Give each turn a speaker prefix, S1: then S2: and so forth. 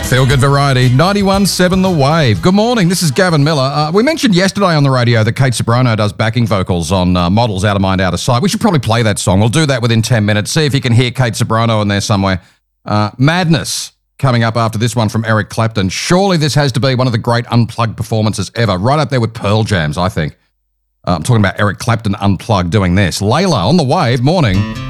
S1: Feel good variety, 91.7 The Wave. Good morning, this is Gavin Miller. We mentioned yesterday on the radio that Kate Ceberano does backing vocals on Models Out of Mind, Out of Sight. We should probably play that song. We'll do that within 10 minutes. See if you can hear Kate Ceberano in there somewhere. Madness coming up after this one from Eric Clapton. Surely this has to be one of the great unplugged performances ever. Right up there with Pearl Jams, I think. I'm talking about Eric Clapton unplugged doing this. Layla on The Wave, morning.